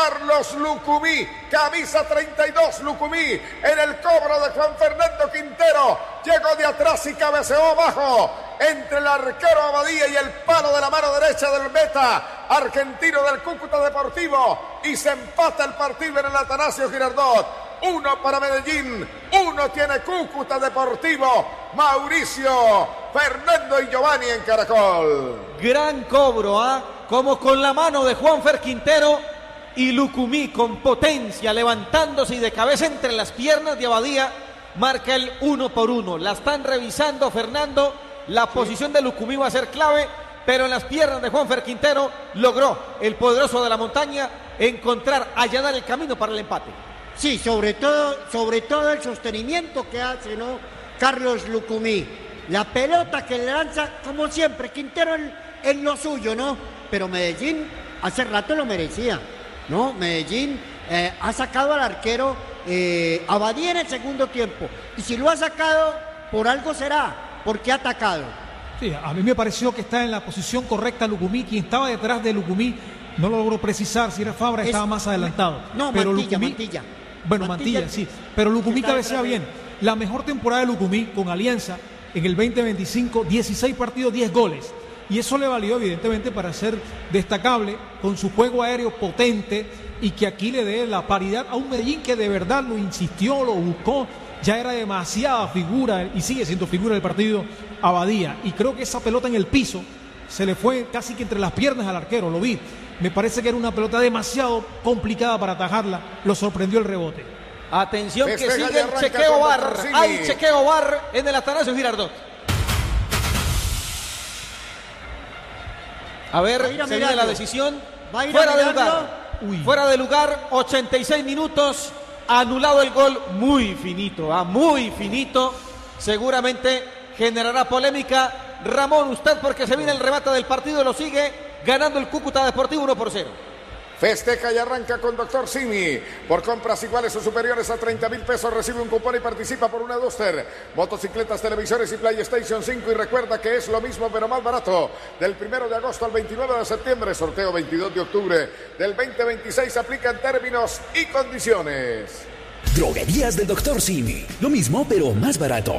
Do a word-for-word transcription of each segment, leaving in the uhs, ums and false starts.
Carlos Lucumí, camisa treinta y dos, Lucumí, en el cobro de Juan Fernando Quintero, llegó de atrás y cabeceó abajo, entre el arquero Abadía y el palo de la mano derecha del meta argentino del Cúcuta Deportivo, y se empata el partido en el Atanasio Girardot. Uno para Medellín, uno tiene Cúcuta Deportivo. Mauricio, Fernando y Giovanni en Caracol. Gran cobro, ¿ah? ¿eh? Como con la mano de Juanfer Quintero, y Lucumí con potencia, levantándose y de cabeza entre las piernas de Abadía, marca el uno por uno. La están revisando, Fernando. La sí. posición de Lucumí va a ser clave, pero en las piernas de Juanfer Quintero logró el poderoso de la montaña encontrar, allanar el camino para el empate. Sí, sobre todo, sobre todo el sostenimiento que hace, ¿no? Carlos Lucumí. La pelota que le lanza, como siempre, Quintero en, en lo suyo, ¿no? Pero Medellín hace rato lo merecía, ¿no? Medellín eh, ha sacado al arquero eh, Abadía en el segundo tiempo. Y si lo ha sacado, por algo será, porque ha atacado. Sí, a mí me pareció que está en la posición correcta Lucumí. Quien estaba detrás de Lucumí no lo logró precisar. Si era Fabra, es, estaba más adelantado. No, pero Mantilla, Lucumí, Mantilla. Bueno, Mantilla, Mantilla sí. Pero Lucumí cabecea bien. La mejor temporada de Lucumí con Alianza en el veinte veinticinco, dieciséis partidos, diez goles. Y eso le valió evidentemente para ser destacable con su juego aéreo potente y que aquí le dé la paridad a un Medellín que de verdad lo insistió, lo buscó. Ya era demasiada figura y sigue siendo figura del partido Abadía. Y creo que esa pelota en el piso se le fue casi que entre las piernas al arquero, lo vi. Me parece que era una pelota demasiado complicada para atajarla. Lo sorprendió el rebote. Atención que sigue el chequeo V A R. Hay chequeo V A R en el Atanasio Girardot. A ver, a se viene la decisión. Fuera de lugar. Uy. Fuera de lugar, ochenta y seis minutos. Anulado el gol. Muy finito, ¿ah? muy finito. Seguramente generará polémica. Ramón, usted, porque se viene el remate del partido, lo sigue ganando el Cúcuta Deportivo uno por cero. Festeja y arranca con Doctor Simi. Por compras iguales o superiores a treinta mil pesos recibe un cupón y participa por una Duster, motocicletas, televisores y PlayStation cinco. Y recuerda que es lo mismo pero más barato. Del primero de agosto al veintinueve de septiembre, sorteo veintidós de octubre del veinte veintiséis. Aplican términos y condiciones. Droguerías del Doctor Simi. Lo mismo pero más barato.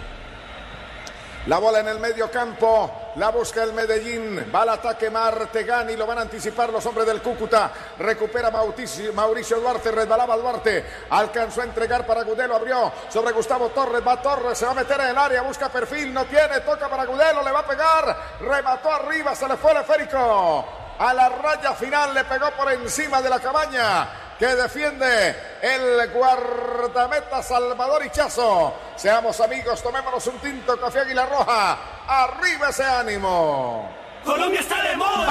La bola en el medio campo, la busca el Medellín, va al ataque Martegani, lo van a anticipar los hombres del Cúcuta, recupera Mauricio, Mauricio Duarte, resbalaba Duarte, alcanzó a entregar para Agudelo, abrió sobre Gustavo Torres, va Torres, se va a meter en el área, busca perfil, no tiene, toca para Agudelo, le va a pegar, remató arriba, se le fue el esférico, a la raya final le pegó por encima de la cabaña que defiende el guardameta Salvador Hichazo. Seamos amigos, tomémonos un tinto, café Águila Roja. Arriba ese ánimo. Colombia está de moda.